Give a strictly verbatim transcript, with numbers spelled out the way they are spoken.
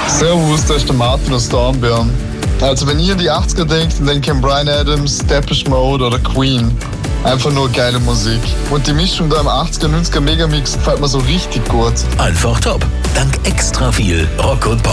Servus, da ist der Martin aus Dornbirn. Also wenn ihr an die achtziger denkt, dann denkt ihr an Bryan Adams, Depeche Mode oder Queen. Einfach nur geile Musik. Und die Mischung da im achtziger, neunziger Megamix gefällt mir so richtig gut. Einfach top. Dank extra viel Rock und Pop.